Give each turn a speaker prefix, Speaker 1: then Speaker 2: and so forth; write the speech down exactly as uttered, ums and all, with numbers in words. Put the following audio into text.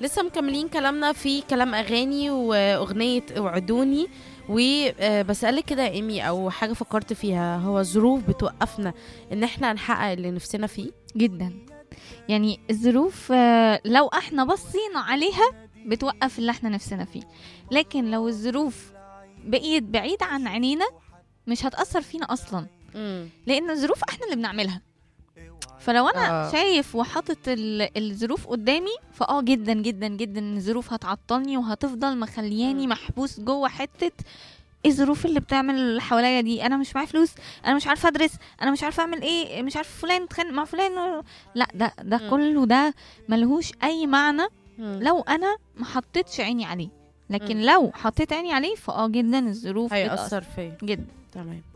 Speaker 1: لسه مكملين كلامنا في كلام اغاني واغنيه وعدوني. وبسألك كده يا ايمي، او حاجه فكرت فيها، هو الظروف بتوقفنا ان احنا نحقق اللي نفسنا فيه؟
Speaker 2: جدا. يعني الظروف آه، لو احنا بصينا عليها بتوقف اللي احنا نفسنا فيه، لكن لو الظروف بقيت بعيدة عن عينينا مش هتأثر فينا أصلا،
Speaker 1: امم
Speaker 2: لأن الظروف احنا اللي بنعملها. فلو انا
Speaker 1: آه.
Speaker 2: شايف وحاطط ال- الظروف قدامي، فاه جدا جدا جدا إن الظروف هتعطلني وهتفضل مخلياني
Speaker 1: مم.
Speaker 2: محبوس جوه حتة ايه الظروف اللي بتعمل اللي حواليا دي. انا مش معايا فلوس، انا مش عارفه ادرس، انا مش عارفه اعمل ايه، مش عارفه فلان اتخانق مع فلان. لا، ده ده
Speaker 1: مم.
Speaker 2: كله ده ملهوش اي معنى
Speaker 1: مم.
Speaker 2: لو انا ما حطيتش عيني عليه. لكن
Speaker 1: مم.
Speaker 2: لو حطيت عيني عليه فاه جدا الظروف بتأثر
Speaker 1: هيأثر فيا.
Speaker 2: جدا.
Speaker 1: تمام.